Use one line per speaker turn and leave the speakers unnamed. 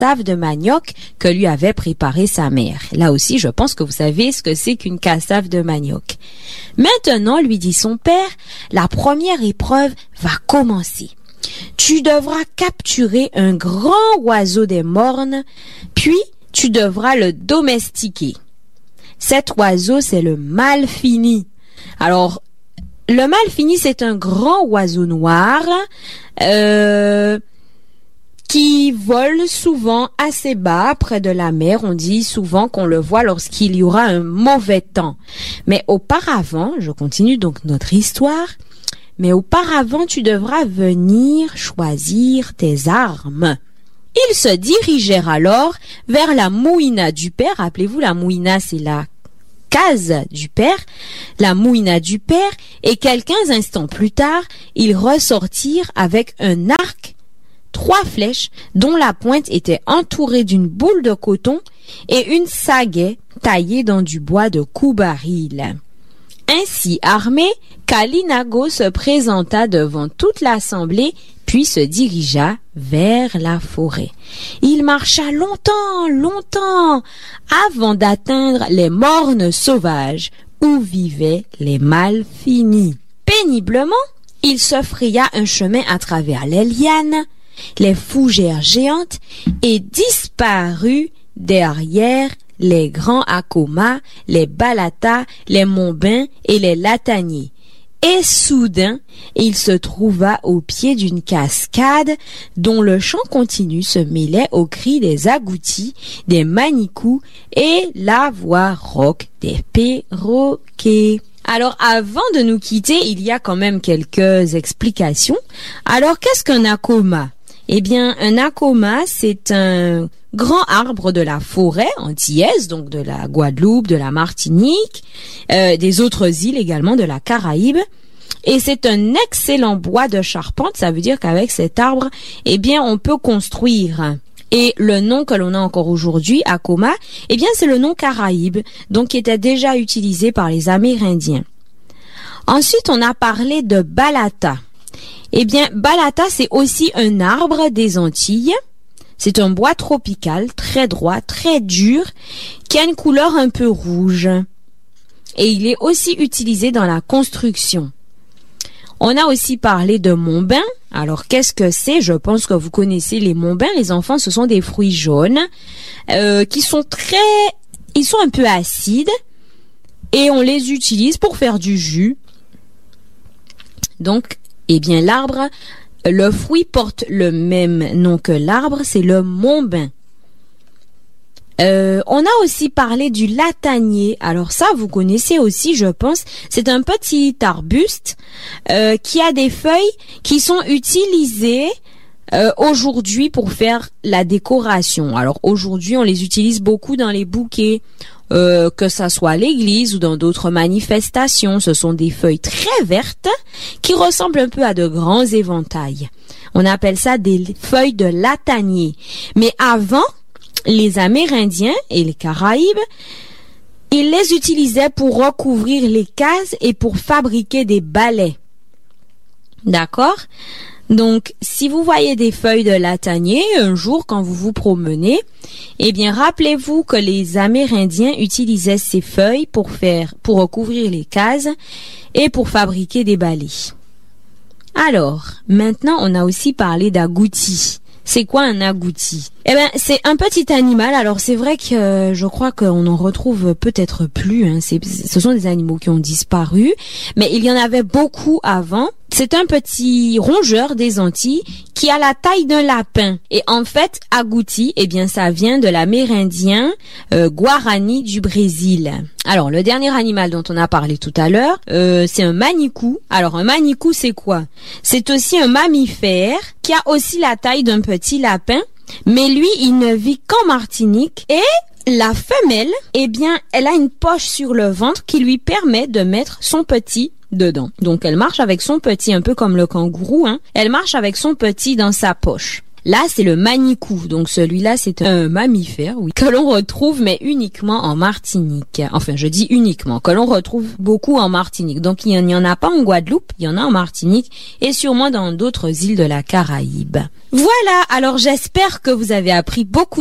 castave de manioc que lui avait préparé sa mère. Là aussi, je pense que vous savez ce que c'est qu'une castave de manioc. Maintenant, lui dit son père, la première épreuve va commencer. Tu devras capturer un grand oiseau des mornes, puis tu devras le domestiquer. Cet oiseau, c'est le malfini. Alors, le malfini, c'est un grand oiseau noir qui vole souvent assez bas près de la mer. On dit souvent qu'on le voit lorsqu'il y aura un mauvais temps. Mais auparavant, je continue donc notre histoire, mais auparavant, tu devras venir choisir tes armes. Ils se dirigèrent alors vers la mouina du père. Rappelez-vous, la mouina, c'est la case du père, la mouina du père, et quelques instants plus tard, ils ressortirent avec un arc, 3 flèches, dont la pointe était entourée d'une boule de coton et une sagaie taillée dans du bois de coubaril. Ainsi armé, Kalinago se présenta devant toute l'assemblée, puis se dirigea vers la forêt. Il marcha longtemps, avant d'atteindre les mornes sauvages, où vivaient les malfinis. Péniblement, il se fraya un chemin à travers les lianes, les fougères géantes, et disparut derrière les grands Akoma, les Balata, les Montbain et les Lataniers. Et soudain, il se trouva au pied d'une cascade dont le chant continu se mêlait aux cris des agoutis, des manicous et la voix rauque des perroquets. Alors, avant de nous quitter, il y a quand même quelques explications. Alors, qu'est-ce qu'un Akoma? Eh bien, un Akoma, c'est un grand arbre de la forêt antillaise, donc de la Guadeloupe, de la Martinique, des autres îles également, de la Caraïbe. Et c'est un excellent bois de charpente, ça veut dire qu'avec cet arbre, eh bien, on peut construire. Et le nom que l'on a encore aujourd'hui, Akoma, eh bien, c'est le nom Caraïbe, donc qui était déjà utilisé par les Amérindiens. Ensuite, on a parlé de Balata. Eh bien, Balata, c'est aussi un arbre des Antilles. C'est un bois tropical, très droit, très dur, qui a une couleur un peu rouge. Et il est aussi utilisé dans la construction. On a aussi parlé de Montbain. Alors, qu'est-ce que c'est? Je pense que vous connaissez les Montbain. Les enfants, ce sont des fruits jaunes qui sont ils sont un peu acides et on les utilise pour faire du jus. Donc, eh bien, le fruit porte le même nom que l'arbre, c'est le Montbain. On a aussi parlé du latanier. Alors ça, vous connaissez aussi, je pense. C'est un petit arbuste qui a des feuilles qui sont utilisées aujourd'hui pour faire la décoration. Alors aujourd'hui, on les utilise beaucoup dans les bouquets, que ça soit à l'église ou dans d'autres manifestations. Ce sont des feuilles très vertes qui ressemblent un peu à de grands éventails. On appelle ça des feuilles de latanier. Mais avant, les Amérindiens et les Caraïbes, ils les utilisaient pour recouvrir les cases et pour fabriquer des balais. D'accord? Donc, si vous voyez des feuilles de latanier un jour quand vous vous promenez, eh bien, rappelez-vous que les Amérindiens utilisaient ces feuilles pour recouvrir les cases et pour fabriquer des balais. Alors, maintenant, on a aussi parlé d'agouti. C'est quoi un agouti? Eh ben, c'est un petit animal. Alors, c'est vrai que je crois qu'on en retrouve peut-être plus. Hein. Ce sont des animaux qui ont disparu, mais il y en avait beaucoup avant. C'est un petit rongeur des Antilles qui a la taille d'un lapin. Et en fait, agouti, eh bien, ça vient de l'amérindien Guarani du Brésil. Alors, le dernier animal dont on a parlé tout à l'heure, c'est un manicou. Alors, un manicou, c'est quoi? C'est aussi un mammifère qui a aussi la taille d'un petit lapin, mais lui, il ne vit qu'en Martinique. Et la femelle, eh bien, elle a une poche sur le ventre qui lui permet de mettre son petit dedans. Donc, elle marche avec son petit, un peu comme le kangourou, hein. Elle marche avec son petit dans sa poche. Là, c'est le manicou. Donc celui-là, c'est un mammifère, oui, que l'on retrouve mais uniquement en Martinique. Enfin, je dis uniquement, que l'on retrouve beaucoup en Martinique. Donc il n'y en a pas en Guadeloupe, il y en a en Martinique et sûrement dans d'autres îles de la Caraïbe. Voilà, alors j'espère que vous avez appris beaucoup